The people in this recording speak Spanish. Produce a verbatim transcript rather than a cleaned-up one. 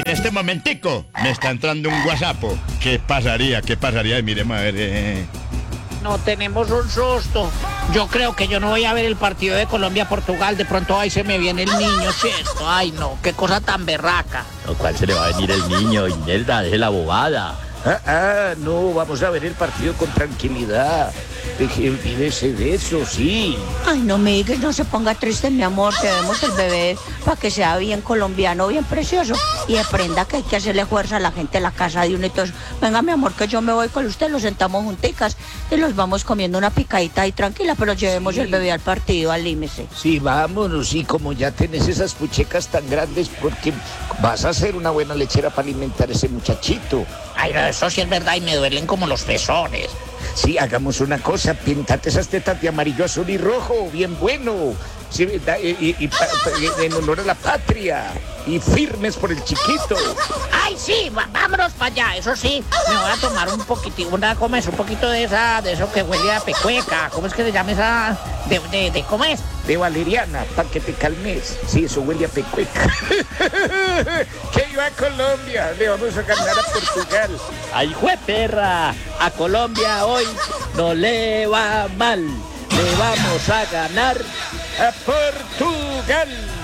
En este momentico me está entrando un WhatsApp. ¿Qué pasaría? ¿Qué pasaría? Miremos a ver. Eh... No, tenemos un susto. Yo creo que yo no voy a ver el partido de Colombia-Portugal. De pronto ahí se me viene el niño, ¿cierto? Ay, no, qué cosa tan berraca. No, ¿cuál se le va a venir el niño? Imelda, deje la bobada. Ah, ah, no, vamos a ver el partido con tranquilidad. Olvídese de eso, sí. Ay, no, Miguel, no se ponga triste, mi amor. Tenemos el bebé para que sea bien colombiano, bien precioso. Y aprenda que hay que hacerle fuerza a la gente en la casa de uno y todo eso. Venga, mi amor, que yo me voy con usted, los sentamos junticas y los vamos comiendo una picadita ahí tranquila, pero llevemos sí. el bebé al partido, alímese. Sí, vámonos, y como ya tenés esas puchecas tan grandes, porque vas a ser una buena lechera para alimentar a ese muchachito. Ay, no, eso sí es verdad y me duelen como los pezones. Sí, hagamos una cosa, pintate esas tetas de amarillo, azul y rojo, bien bueno. Sí, y, y, y, y en honor a la patria. Y firmes por el chiquito. Ay, sí, va, vámonos para allá. Eso sí, me voy a tomar un poquitito, una, ¿cómo es? Un poquito de esa, de eso que huele a pecueca. ¿Cómo es que se llama esa? De, de, de ¿cómo es? De valeriana, para que te calmes. Sí, eso huele a pecueca. Que iba a Colombia, le vamos a ganar a Portugal. ¡Ay, jue perra! A Colombia hoy no le va mal. Le vamos a ganar a Portugal.